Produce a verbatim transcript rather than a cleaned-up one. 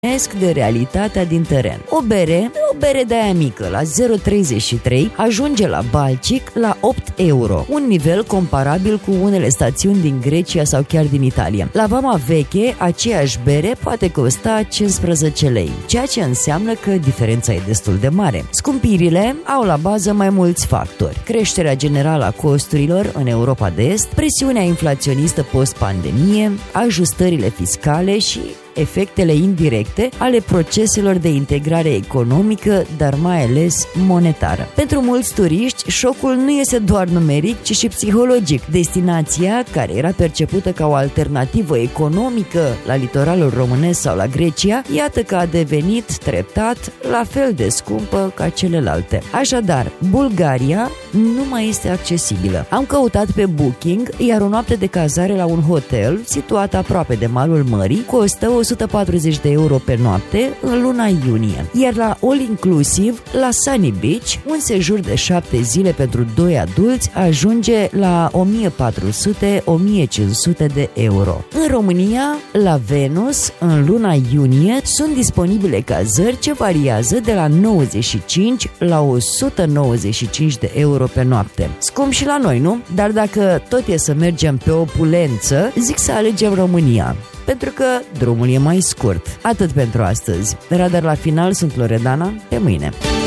de realitatea din teren. O bere, o bere de aia mică, la zero virgulă treizeci și trei, ajunge la Balcic la opt euro, un nivel comparabil cu unele stațiuni din Grecia sau chiar din Italia. La Vama Veche, aceeași bere poate costa cincisprezece lei, ceea ce înseamnă că diferența e destul de mare. Scumpirile au la bază mai mulți factori: creșterea generală a costurilor în Europa de Est, presiunea inflaționistă post-pandemie, ajustările fiscale și efectele indirecte ale proceselor de integrare economică, dar mai ales monetară. Pentru mulți turiști, șocul nu este doar numeric, ci și psihologic. Destinația, care era percepută ca o alternativă economică la litoralul românesc sau la Grecia, iată că a devenit treptat la fel de scumpă ca celelalte. Așadar, Bulgaria nu mai este accesibilă. Am căutat pe Booking, iar o noapte de cazare la un hotel situat aproape de malul mării costă o sută patruzeci de euro pe noapte în luna iunie. Iar la All Inclusive, la Sunny Beach, un sejur de șapte zile pentru doi adulți ajunge la o mie patru sute - o mie cinci sute de euro. În România, la Venus, în luna iunie, sunt disponibile cazări ce variază de la nouăzeci și cinci la o sută nouăzeci și cinci de euro pe noapte. Scump și la noi, nu? Dar dacă tot e să mergem pe opulență, zic să alegem România, pentru că drumul e mai scurt. Atât pentru astăzi. Radar la final, sunt Loredana, pe mâine.